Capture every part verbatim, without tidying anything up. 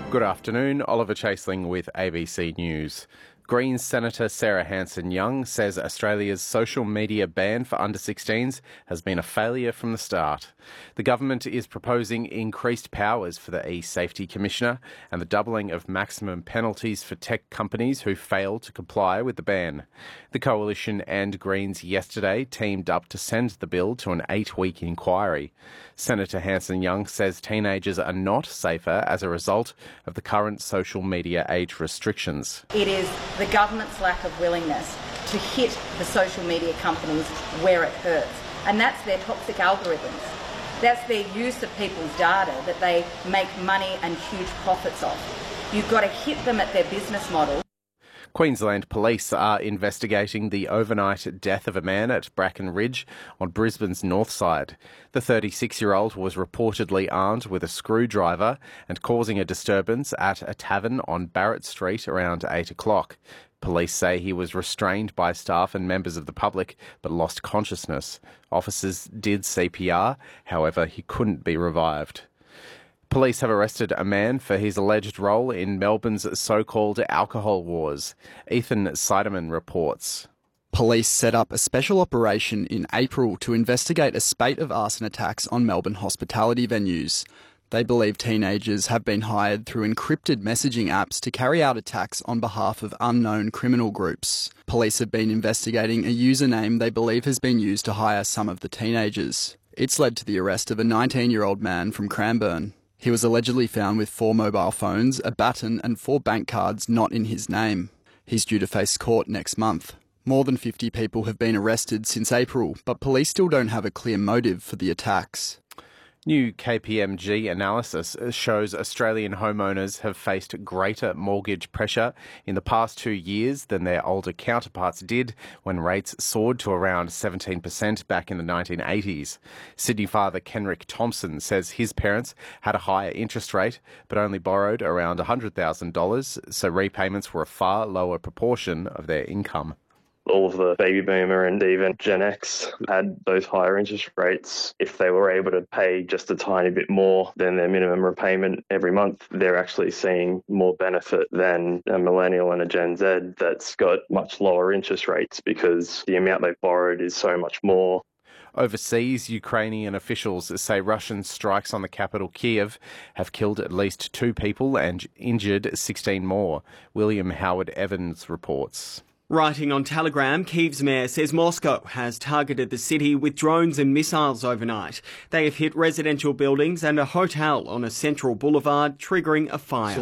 Good afternoon, Oliver Chaseling with A B C News. Greens Senator Sarah Hanson-Young says Australia's social media ban for under sixteens has been a failure from the start. The government is proposing increased powers for the e-Safety Commissioner and the doubling of maximum penalties for tech companies who fail to comply with the ban. The Coalition and Greens yesterday teamed up to send the bill to an eight-week inquiry. Senator Hanson-Young says teenagers are not safer as a result of the current social media age restrictions. It is the government's lack of willingness to hit the social media companies where it hurts. And that's their toxic algorithms. That's their use of people's data that they make money and huge profits off. You've got to hit them at their business model. Queensland Police are investigating the overnight death of a man at Bracken Ridge on Brisbane's north side. The thirty-six-year-old was reportedly armed with a screwdriver and causing a disturbance at a tavern on Barrett Street around eight o'clock. Police say he was restrained by staff and members of the public but lost consciousness. Officers did C P R, however, he couldn't be revived. Police have arrested a man for his alleged role in Melbourne's so-called alcohol wars. Ethan Seidemann reports. Police set up a special operation in April to investigate a spate of arson attacks on Melbourne hospitality venues. They believe teenagers have been hired through encrypted messaging apps to carry out attacks on behalf of unknown criminal groups. Police have been investigating a username they believe has been used to hire some of the teenagers. It's led to the arrest of a nineteen-year-old man from Cranbourne. He was allegedly found with four mobile phones, a baton and four bank cards not in his name. He's due to face court next month. More than fifty people have been arrested since April, but police still don't have a clear motive for the attacks. New K P M G analysis shows Australian homeowners have faced greater mortgage pressure in the past two years than their older counterparts did when rates soared to around seventeen percent back in the nineteen eighties. Sydney father Kenrick Thompson says his parents had a higher interest rate but only borrowed around one hundred thousand dollars, so repayments were a far lower proportion of their income. All of the baby boomer and even Gen X had those higher interest rates. If they were able to pay just a tiny bit more than their minimum repayment every month, they're actually seeing more benefit than a millennial and a Gen Z that's got much lower interest rates because the amount they've borrowed is so much more. Overseas, Ukrainian officials say Russian strikes on the capital Kiev have killed at least two people and injured sixteen more. William Howard Evans reports. Writing on Telegram, Kyiv's mayor says Moscow has targeted the city with drones and missiles overnight. They have hit residential buildings and a hotel on a central boulevard, triggering a fire.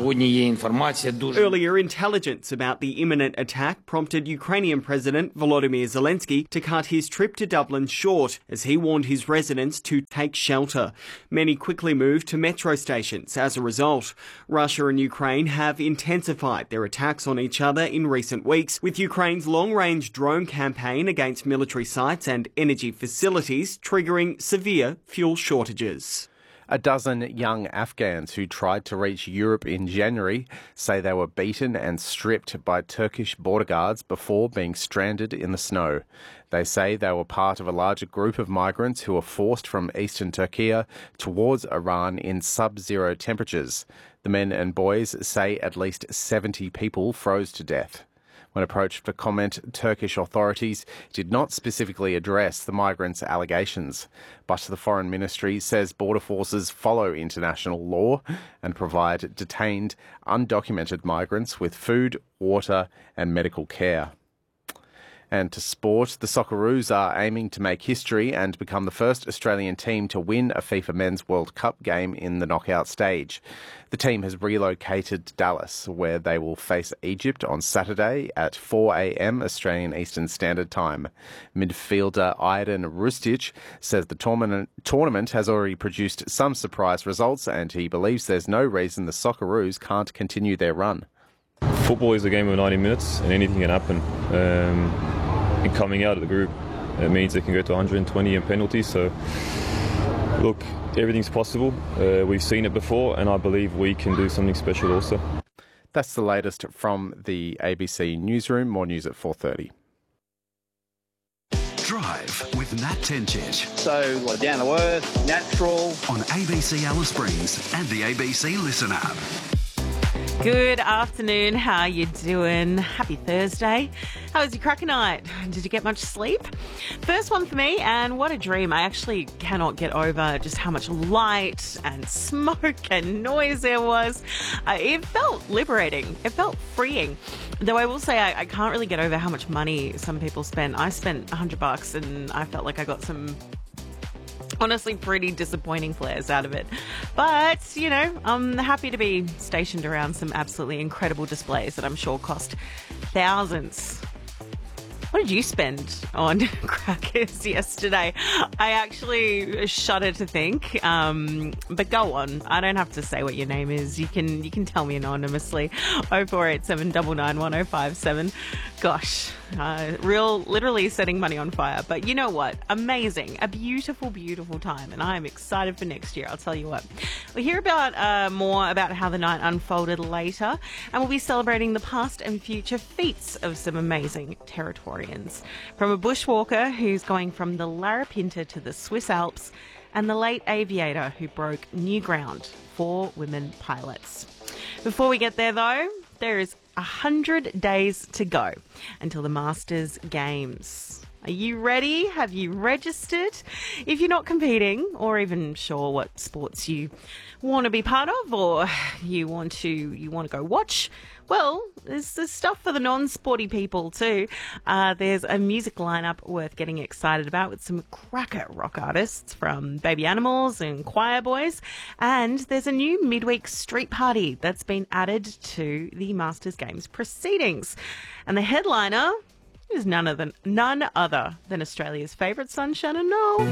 Earlier, intelligence about the imminent attack prompted Ukrainian President Volodymyr Zelensky to cut his trip to Dublin short as he warned his residents to take shelter. Many quickly moved to metro stations as a result. Russia and Ukraine have intensified their attacks on each other in recent weeks, with Ukraine Ukraine's long-range drone campaign against military sites and energy facilities triggering severe fuel shortages. A dozen young Afghans who tried to reach Europe in January say they were beaten and stripped by Turkish border guards before being stranded in the snow. They say they were part of a larger group of migrants who were forced from eastern Turkey towards Iran in sub-zero temperatures. The men and boys say at least seventy people froze to death. When approached for comment, Turkish authorities did not specifically address the migrants' allegations, but the Foreign Ministry says border forces follow international law and provide detained, undocumented migrants with food, water and medical care. And to sport, the Socceroos are aiming to make history and become the first Australian team to win a FIFA Men's World Cup game in the knockout stage. The team has relocated to Dallas, where they will face Egypt on Saturday at four a.m. Australian Eastern Standard Time. Midfielder Aydin Rustic says the tournament, tournament has already produced some surprise results and he believes there's no reason the Socceroos can't continue their run. Football is a game of ninety minutes and anything can happen. Um, and coming out of the group, it means they can go to one hundred twenty in penalties. So, look, everything's possible. Uh, we've seen it before and I believe we can do something special also. That's the latest from the A B C Newsroom. More news at four thirty. Drive with Nat Tencic. So, like, down to earth, natural. On A B C Alice Springs and the A B C Listen app. Good afternoon. How you doing? Happy Thursday. How was your cracker night? Did you get much sleep? First one for me, and what a dream. I actually cannot get over just how much light and smoke and noise there was. Uh, it felt liberating. It felt freeing. Though I will say I, I can't really get over how much money some people spend. I spent a hundred bucks and I felt like I got some honestly pretty disappointing flares out of it. But, you know, I'm happy to be stationed around some absolutely incredible displays that I'm sure cost thousands. What did you spend on crackers yesterday? I actually shudder to think. Um, but go on. I don't have to say what your name is. You can you can tell me anonymously. oh four eight seven nine nine one oh five seven. Gosh, uh, real literally setting money on fire. But you know what? Amazing. A beautiful, beautiful time. And I am excited for next year. I'll tell you what. We'll hear about uh, more about how the night unfolded later. And we'll be celebrating the past and future feats of some amazing territory. From a bushwalker who's going from the Larapinta to the Swiss Alps, and the late aviator who broke new ground for women pilots. Before we get there, though, there is one hundred days to go until the Masters Games. Are you ready? Have you registered? If you're not competing or even sure what sports you want to be part of, or you want to you want to go watch, well, there's, there's stuff for the non-sporty people too. Uh, there's a music lineup worth getting excited about with some cracker rock artists from Baby Animals and Choir Boys. And there's a new midweek street party that's been added to the Masters Games proceedings. And the headliner is none other than, none other than Australia's favourite son, Shannon Noll.